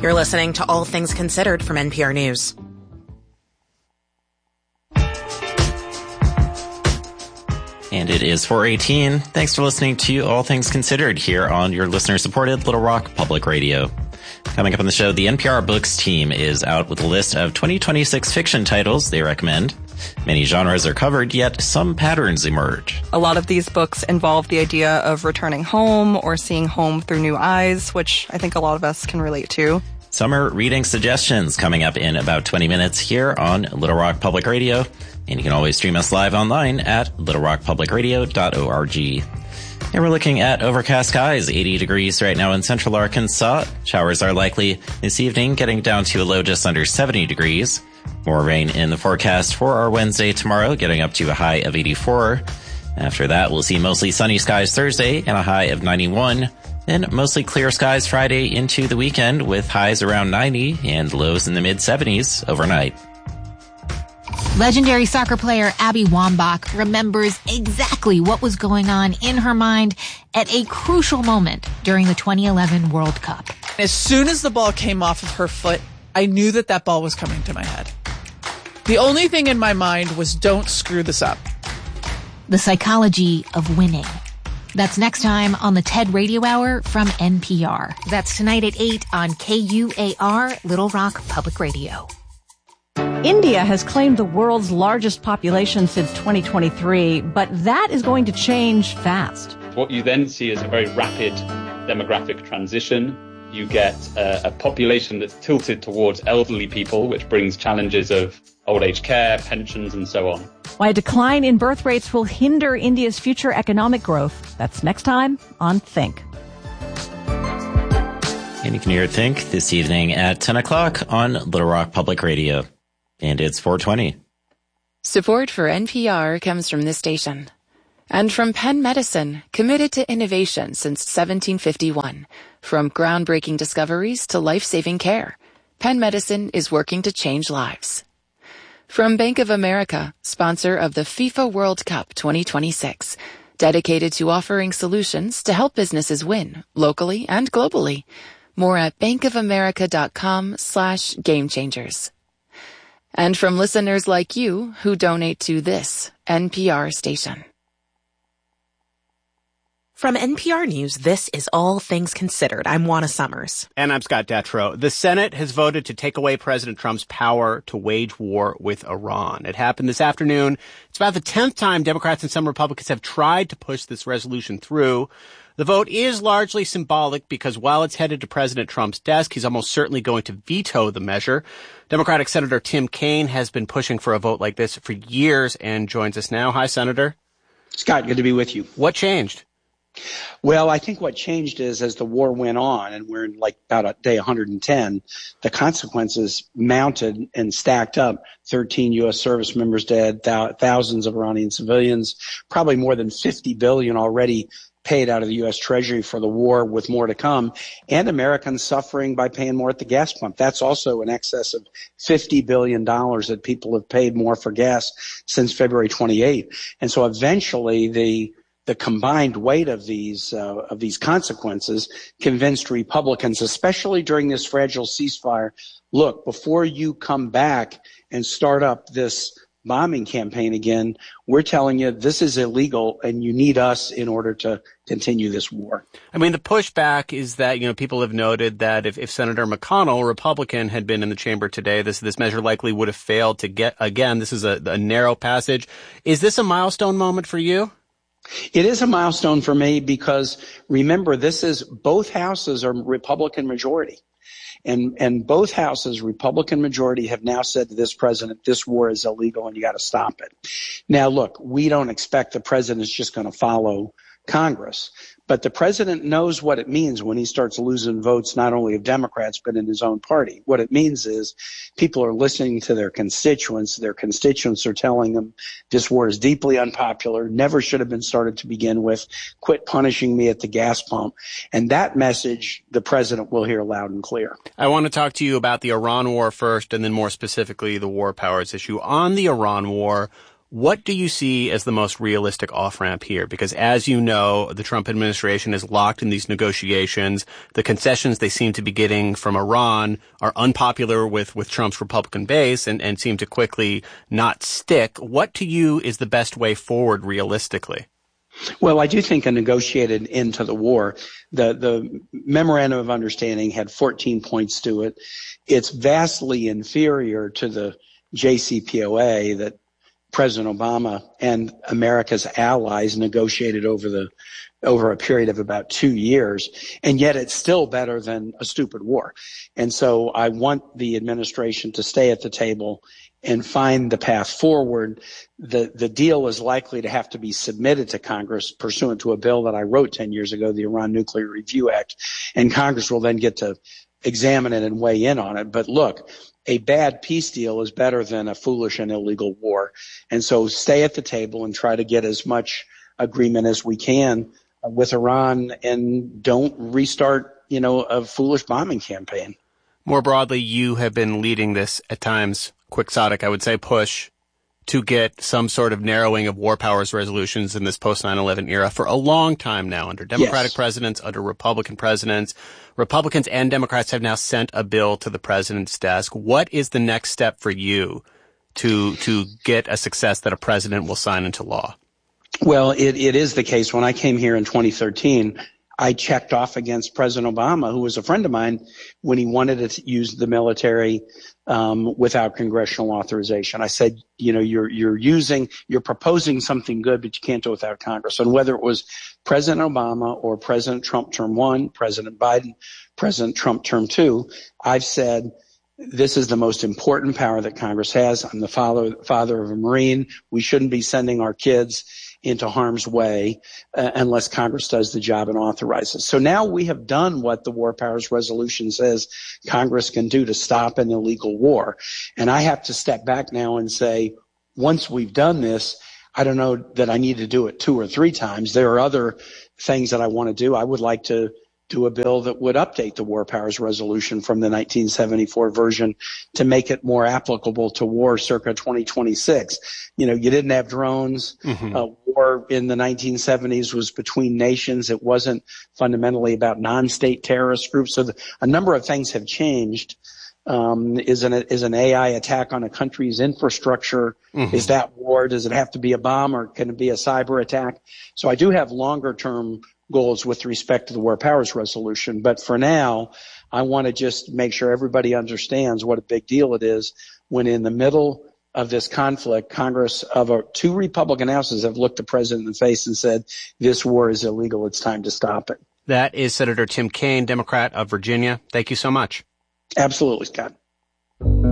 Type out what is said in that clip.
You're listening to All Things Considered from NPR News. And it is 4:18. Thanks for listening to All Things Considered here on your listener-supported Little Rock Public Radio. Coming up on the show, the NPR Books team is out with a list of 2026 fiction titles they recommend. Many genres are covered, yet some patterns emerge. A lot of these books involve the idea of returning home or seeing home through new eyes, which I think a lot of us can relate to. Summer reading suggestions coming up in about 20 minutes here on Little Rock Public Radio. And you can always stream us live online at littlerockpublicradio.org. And we're looking at overcast skies, 80 degrees right now in central Arkansas. Showers are likely this evening, getting down to a low just under 70 degrees. More rain in the forecast for our Wednesday tomorrow, getting up to a high of 84. After that, we'll see mostly sunny skies Thursday and a high of 91. Then mostly clear skies Friday into the weekend with highs around 90 and lows in the mid-70s overnight. Legendary soccer player Abby Wambach remembers exactly what was going on in her mind at a crucial moment during the 2011 World Cup. As soon as the ball came off of her foot, I knew that ball was coming to my head. The only thing in my mind was, don't screw this up. The psychology of winning. That's next time on the TED Radio Hour from NPR. That's tonight at 8 on KUAR, Little Rock Public Radio. India has claimed the world's largest population since 2023, but that is going to change fast. What you then see is a very rapid demographic transition. You get a population that's tilted towards elderly people, which brings challenges of old age care, pensions, and so on. Why a decline in birth rates will hinder India's future economic growth. That's next time on Think. And you can hear Think this evening at 10 o'clock on Little Rock Public Radio. And it's 4:20. Support for NPR comes from this station. And from Penn Medicine, committed to innovation since 1751. From groundbreaking discoveries to life-saving care, Penn Medicine is working to change lives. From Bank of America, sponsor of the FIFA World Cup 2026, dedicated to offering solutions to help businesses win, locally and globally. More at bankofamerica.com/gamechangers. And from listeners like you who donate to this NPR station. From NPR News, this is All Things Considered. I'm Juana Summers. And I'm Scott Detrow. The Senate has voted to take away President Trump's power to wage war with Iran. It happened this afternoon. It's about the 10th time Democrats and some Republicans have tried to push this resolution through. The vote is largely symbolic because while it's headed to President Trump's desk, he's almost certainly going to veto the measure. Democratic Senator Tim Kaine has been pushing for a vote like this for years and joins us now. Hi, Senator. Scott, good to be with you. What changed? Well, I think what changed is as the war went on, and we're in like about day 110, the consequences mounted and stacked up. 13 U.S. service members dead, thousands of Iranian civilians, probably more than $50 billion already paid out of the U.S. Treasury for the war with more to come, and Americans suffering by paying more at the gas pump. That's also in excess of $50 billion that people have paid more for gas since February 28. And so eventually the combined weight of these consequences convinced Republicans, especially during this fragile ceasefire, look, before you come back and start up this bombing campaign again, we're telling you this is illegal and you need us in order to continue this war. I mean, the pushback is that, people have noted that if Senator McConnell, a Republican, had been in the chamber today, this measure likely would have failed to get, again, this is a narrow passage. Is this a milestone moment for you? It is a milestone for me because remember, both houses are Republican majority. And both houses, Republican majority, have now said to this president, this war is illegal and you got to stop it. Now, look, we don't expect the president is just going to follow Congress. But the president knows what it means when he starts losing votes, not only of Democrats, but in his own party. What it means is people are listening to their constituents. Their constituents are telling them this war is deeply unpopular, never should have been started to begin with. Quit punishing me at the gas pump. And that message the president will hear loud and clear. I want to talk to you about the Iran war first, and then more specifically the war powers issue. On the Iran war, What do you see as the most realistic off-ramp here? Because as you know, the Trump administration is locked in these negotiations. The concessions they seem to be getting from Iran are unpopular with Trump's Republican base and seem to quickly not stick. What to you is the best way forward realistically? Well, I do think a negotiated end to the war. The memorandum of understanding had 14 points to it. It's vastly inferior to the JCPOA that President Obama and America's allies negotiated over a period of about 2 years, and yet it's still better than a stupid war. And so I want the administration to stay at the table and find the path forward. The deal is likely to have to be submitted to Congress pursuant to a bill that I wrote 10 years ago, the Iran Nuclear Review Act, and Congress will then get to examine it and weigh in on it. But look, a bad peace deal is better than a foolish and illegal war. And so stay at the table and try to get as much agreement as we can with Iran, and don't restart, a foolish bombing campaign. More broadly, you have been leading this at times quixotic, I would say, push to get some sort of narrowing of war powers resolutions in this post-9/11 era for a long time now, under Democratic presidents, under Republican presidents. Republicans and Democrats have now sent a bill to the president's desk. What is the next step for you to get a success that a president will sign into law? Well, it is the case. When I came here in 2013, I checked off against President Obama, who was a friend of mine, when he wanted to use the military without congressional authorization. I said, you're proposing something good, but you can't do it without Congress. And whether it was President Obama or President Trump term 1, President Biden, President Trump term 2, I've said, this is the most important power that Congress has. I'm the father of a Marine. We shouldn't be sending our kids into harm's way unless Congress does the job and authorizes. So now we have done what the War Powers Resolution says Congress can do to stop an illegal war. And I have to step back now and say, once we've done this, I don't know that I need to do it 2 or 3 times. There are other things that I want to do. I would like to do a bill that would update the War Powers Resolution from the 1974 version to make it more applicable to war circa 2026. You didn't have drones. War in the 1970s was between nations. It wasn't fundamentally about non-state terrorist groups. So a number of things have changed. Is an AI attack on a country's infrastructure? Is that war? Does it have to be a bomb, or can it be a cyber attack? So I do have longer term goals with respect to the War Powers Resolution. But for now, I want to just make sure everybody understands what a big deal it is when in the middle of this conflict, Congress of 2 Republican houses have looked the president in the face and said, this war is illegal. It's time to stop it. That is Senator Tim Kaine, Democrat of Virginia. Thank you so much. Absolutely, Scott.